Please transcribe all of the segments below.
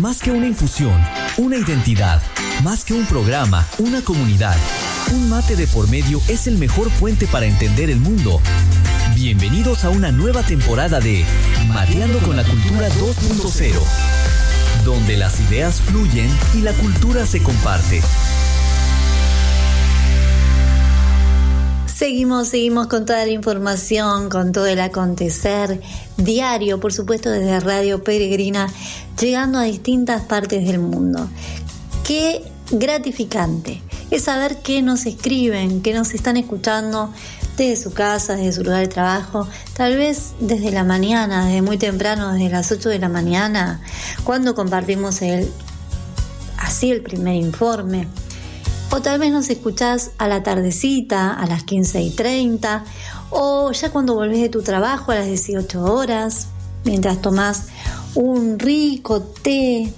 Más que una infusión, una identidad. Más que un programa, una comunidad. Un mate de por medio es el mejor puente para entender el mundo. Bienvenidos a una nueva temporada de Mateando con la Cultura 2.0, donde las ideas fluyen y la cultura se comparte. Seguimos con toda la información, con todo el acontecer diario, por supuesto desde Radio Peregrina, llegando a distintas partes del mundo. Qué gratificante es saber que nos escriben, que nos están escuchando desde su casa, desde su lugar de trabajo, tal vez desde la mañana, desde muy temprano, desde las 8 de la mañana, cuando compartimos el primer informe. O tal vez nos escuchás a la tardecita, a las 15:30, o ya cuando volvés de tu trabajo a las 18 horas, mientras tomás un rico té,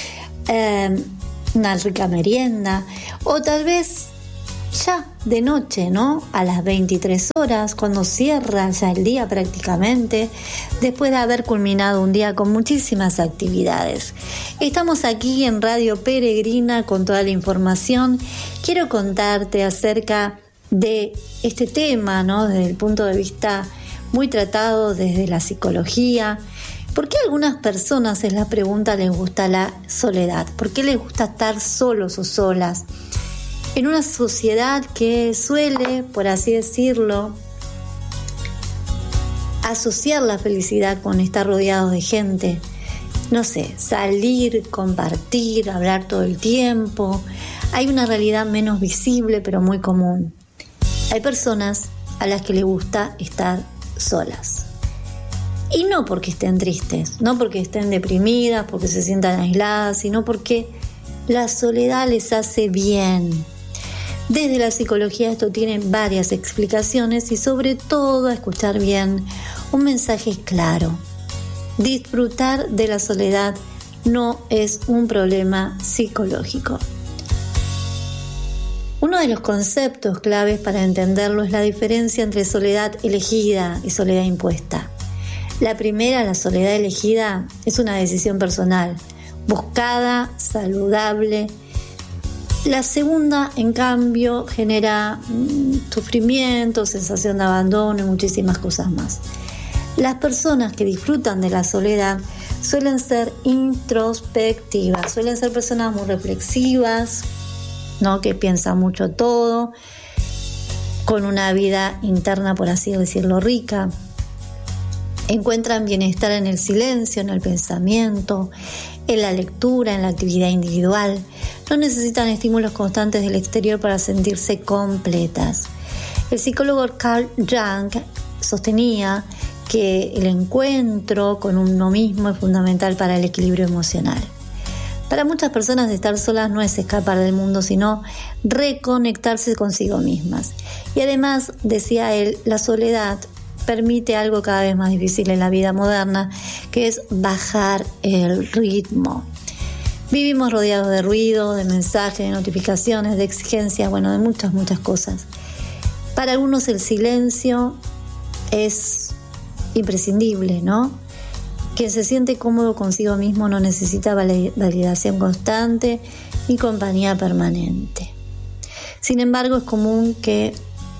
una rica merienda, o tal vez ya de noche, ¿no? A las 23 horas, cuando cierra ya el día prácticamente, después de haber culminado un día con muchísimas actividades. Estamos aquí en Radio Peregrina con toda la información. Quiero contarte acerca de este tema, ¿no? Desde el punto de vista muy tratado desde la psicología. ¿Por qué a algunas personas, es la pregunta, les gusta la soledad? ¿Por qué les gusta estar solos o solas? En una sociedad que suele, por así decirlo, asociar la felicidad con estar rodeados de gente, no sé, salir, compartir, hablar todo el tiempo, hay una realidad menos visible pero muy común. Hay personas a las que les gusta estar solas. Y no porque estén tristes, no porque estén deprimidas, porque se sientan aisladas, sino porque la soledad les hace bien. Desde la psicología esto tiene varias explicaciones y sobre todo, a escuchar bien, un mensaje claro. Disfrutar de la soledad no es un problema psicológico. Uno de los conceptos claves para entenderlo es la diferencia entre soledad elegida y soledad impuesta. La primera, la soledad elegida, es una decisión personal, buscada, saludable. La segunda, en cambio, genera sufrimiento, sensación de abandono y muchísimas cosas más. Las personas que disfrutan de la soledad suelen ser introspectivas, suelen ser personas muy reflexivas, ¿no? Que piensan mucho todo, con una vida interna, por así decirlo, rica. Encuentran bienestar en el silencio, en el pensamiento, en la lectura, en la actividad individual. No necesitan estímulos constantes del exterior para sentirse completas. El psicólogo Carl Jung sostenía que el encuentro con uno mismo es fundamental para el equilibrio emocional. Para muchas personas, estar solas no es escapar del mundo, sino reconectarse consigo mismas. Y además, decía él, la soledad permite algo cada vez más difícil en la vida moderna, que es bajar el ritmo. Vivimos rodeados de ruido, de mensajes, de notificaciones, de exigencias, de muchas cosas. Para algunos el silencio es imprescindible, ¿no? Quien se siente cómodo consigo mismo no necesita validación constante ni compañía permanente. Sin embargo, es común que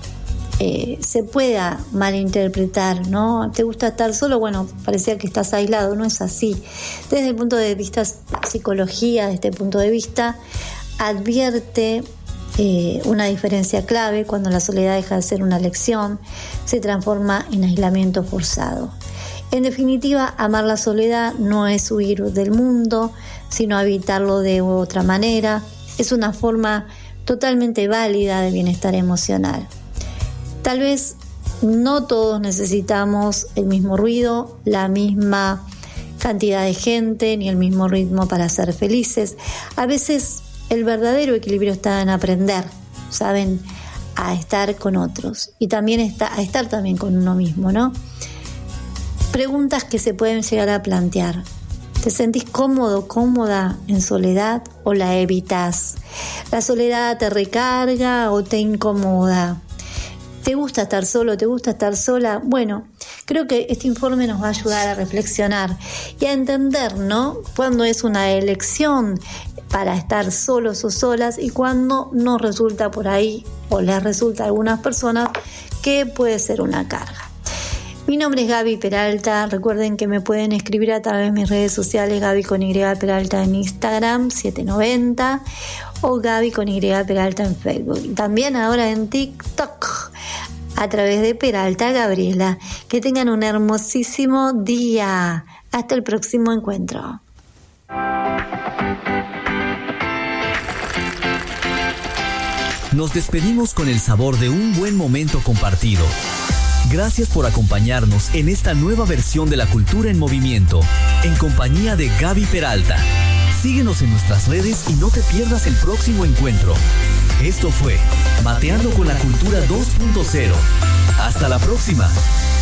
se pueda malinterpretar, ¿no? ¿Te gusta estar solo? Parecía que estás aislado, no es así. Desde el punto de vista psicología, desde este punto de vista, advierte una diferencia clave. Cuando la soledad deja de ser una elección, se transforma en aislamiento forzado. En definitiva, amar la soledad no es huir del mundo, sino habitarlo de otra manera. Es una forma totalmente válida de bienestar emocional. Tal vez no todos necesitamos el mismo ruido, la misma cantidad de gente, ni el mismo ritmo para ser felices. A veces el verdadero equilibrio está en aprender, ¿saben?, a estar con otros y también a estar también con uno mismo, ¿no? Preguntas que se pueden llegar a plantear. ¿Te sentís cómodo, cómoda en soledad o la evitas? ¿La soledad te recarga o te incomoda? ¿Te gusta estar solo? ¿Te gusta estar sola? Creo que este informe nos va a ayudar a reflexionar y a entender, ¿no?, cuándo es una elección para estar solos o solas y cuándo nos resulta por ahí, o les resulta a algunas personas, que puede ser una carga. Mi nombre es Gaby Peralta. Recuerden que me pueden escribir a través de mis redes sociales, Gaby con Y Peralta en Instagram 790 o Gaby con Y Peralta en Facebook. También ahora en TikTok a través de Peralta Gabriela. Que tengan un hermosísimo día. Hasta el próximo encuentro. Nos despedimos con el sabor de un buen momento compartido. Gracias por acompañarnos en esta nueva versión de La Cultura en Movimiento, en compañía de Gaby Peralta. Síguenos en nuestras redes y no te pierdas el próximo encuentro. Esto fue Mateando con la Cultura 2.0. Hasta la próxima.